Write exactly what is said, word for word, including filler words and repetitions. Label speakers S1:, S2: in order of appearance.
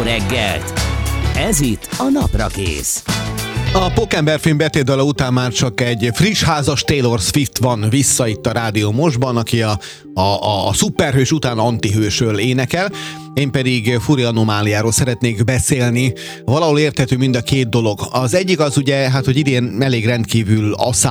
S1: reggelt. Ez itt a Naprakész.
S2: A Pókember film betétdala után már csak egy friss házas Taylor Swift van vissza itt a Rádió Mostban, aki a, a, a, a szuperhős után antihősről énekel. Én pedig Furi anomáliáról szeretnék beszélni. Valahol érthető mind a két dolog. Az egyik az ugye, hát hogy idén elég rendkívül